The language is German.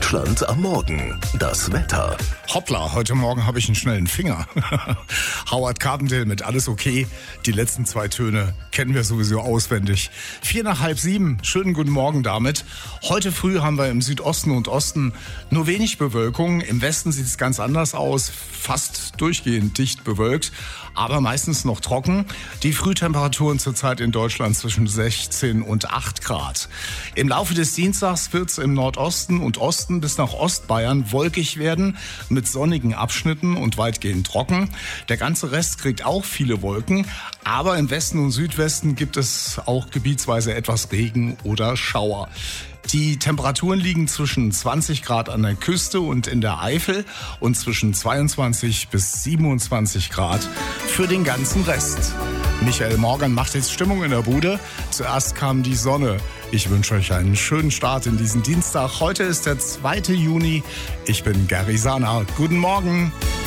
Deutschland am Morgen. Das Wetter. Hoppla, heute Morgen habe ich einen schnellen Finger. Howard Carpendale mit Alles okay. Die letzten 2 Töne kennen wir sowieso auswendig. 6:45, schönen guten Morgen damit. Heute früh haben wir im Südosten und Osten nur wenig Bewölkung. Im Westen sieht es ganz anders aus, fast durchgehend dicht bewölkt, aber meistens noch trocken. Die Frühtemperaturen zurzeit in Deutschland zwischen 16 und 8 Grad. Im Laufe des Dienstags wird es im Nordosten und Osten bis nach Ostbayern wolkig werden, mit sonnigen Abschnitten und weitgehend trocken. Der ganze Rest kriegt auch viele Wolken, aber im Westen und Südwesten gibt es auch gebietsweise etwas Regen oder Schauer. Die Temperaturen liegen zwischen 20 Grad an der Küste und in der Eifel und zwischen 22 bis 27 Grad für den ganzen Rest. Michael Morgan macht jetzt Stimmung in der Bude. Zuerst kam die Sonne. Ich wünsche euch einen schönen Start in diesen Dienstag. Heute ist der 2. Juni. Ich bin Gary Sana. Guten Morgen.